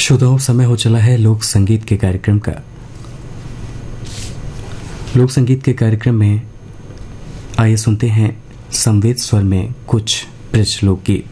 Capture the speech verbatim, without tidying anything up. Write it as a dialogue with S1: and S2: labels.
S1: श्रोताओं, समय हो चला है लोक संगीत के कार्यक्रम का। लोक संगीत के कार्यक्रम में आइए सुनते हैं संवेद स्वर में कुछ ब्रज लोकगीत।